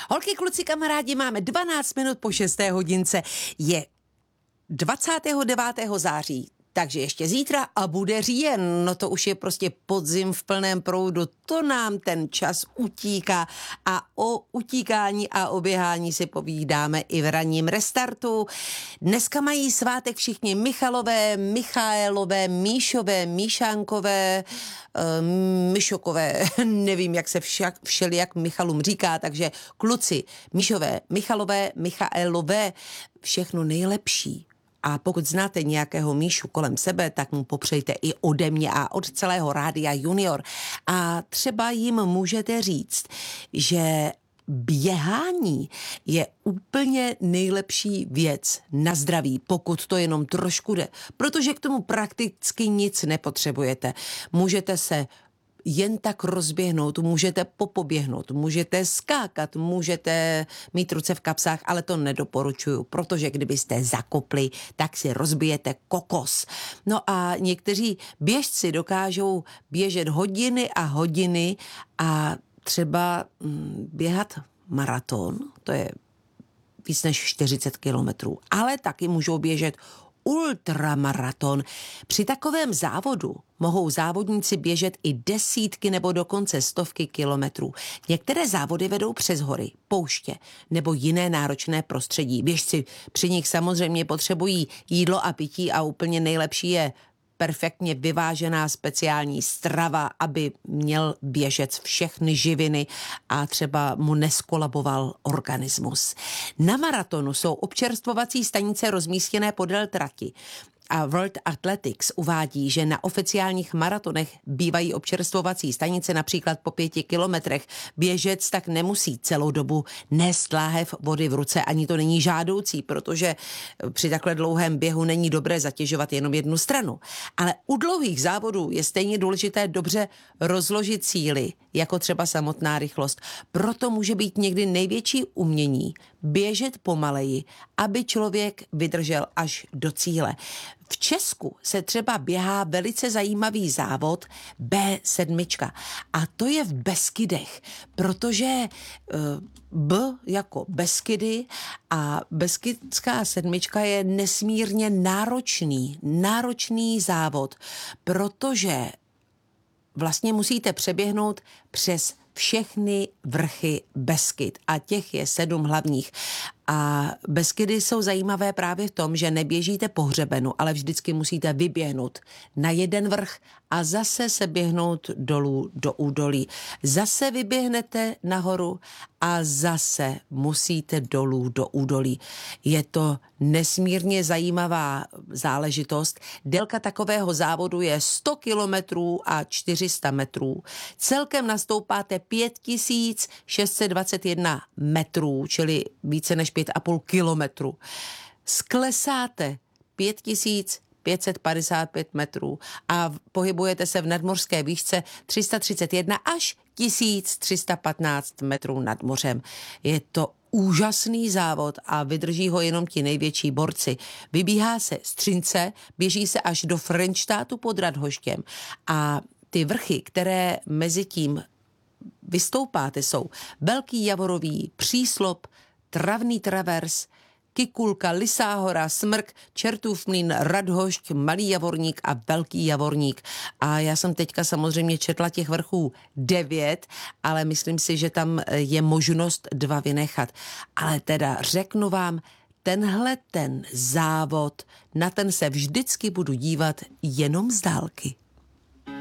Holky, kluci, kamarádi, máme 12 minut po 6. hodince. Je 29. září. Takže ještě zítra a bude říjen. No to už je prostě podzim v plném proudu. To nám ten čas utíká a o utíkání a oběhání si povídáme i v ranním restartu. Dneska mají svátek všichni Michalové, Michaelové, Míšové, Míšánkové, Myšokové. Nevím, jak se všelijak Michalům říká, takže kluci, Míšové, Michalové, Michaelové, všechno nejlepší. A pokud znáte nějakého Míšu kolem sebe, tak mu popřejte i ode mě a od celého Rádia Junior. A třeba jim můžete říct, že běhání je úplně nejlepší věc na zdraví, pokud to jenom trošku jde, protože k tomu prakticky nic nepotřebujete. Můžete se jen tak rozběhnout, můžete popoběhnout, můžete skákat, můžete mít ruce v kapsách, ale to nedoporučuju, protože kdybyste zakopli, tak si rozbijete kokos. No a někteří běžci dokážou běžet hodiny a hodiny a třeba běhat maraton, to je víc než 40 kilometrů, ale taky můžou běžet ultramaraton. Při takovém závodu mohou závodníci běžet i desítky nebo dokonce stovky kilometrů. Některé závody vedou přes hory, pouště nebo jiné náročné prostředí. Běžci při nich samozřejmě potřebují jídlo a pití a úplně nejlepší je perfektně vyvážená speciální strava, aby měl běžec všechny živiny a třeba mu neskolaboval organismus. Na maratonu jsou občerstvovací stanice rozmístěné podél trati. A World Athletics uvádí, že na oficiálních maratonech bývají občerstvovací stanice například po 5 kilometrech. Běžec tak nemusí celou dobu nést láhev vody v ruce, ani to není žádoucí, protože při takhle dlouhém běhu není dobré zatěžovat jenom jednu stranu. Ale u dlouhých závodů je stejně důležité dobře rozložit síly, jako třeba samotná rychlost. Proto může být někdy největší umění běžet pomaleji, aby člověk vydržel až do cíle. V Česku se třeba běhá velice zajímavý závod B7 a to je v Beskydech, protože B jako Beskydy a Beskydská sedmička je nesmírně náročný závod, protože vlastně musíte přeběhnout přes všechny vrchy Beskyd a těch je 7 hlavních. A Beskydy jsou zajímavé právě v tom, že neběžíte po hřebenu, ale vždycky musíte vyběhnout na jeden vrch a zase se běhnout dolů do údolí. Zase vyběhnete nahoru a zase musíte dolů do údolí. Je to nesmírně zajímavá záležitost. Délka takového závodu je 100 kilometrů a 400 metrů. Celkem nastoupáte 5621 metrů, čili více než 5,5 kilometru. Sklesáte 5555 metrů a pohybujete se v nadmořské výšce 331 až 1315 metrů nad mořem. Je to úžasný závod a vydrží ho jenom ti největší borci. Vybíhá se z Třince, běží se až do Frenštátu pod Radhoštěm a ty vrchy, které mezi tím vystoupáte, jsou Velký Javorový, Příslop, Travný travers, Kikulka, Lysá hora, Smrk, Čertův mlýn, Radhošť, Malý Javorník a Velký Javorník. A já jsem teďka samozřejmě četla těch vrchů 9, ale myslím si, že tam je možnost 2 vynechat. Ale teda řeknu vám, tenhle ten závod, na ten se vždycky budu dívat jenom z dálky.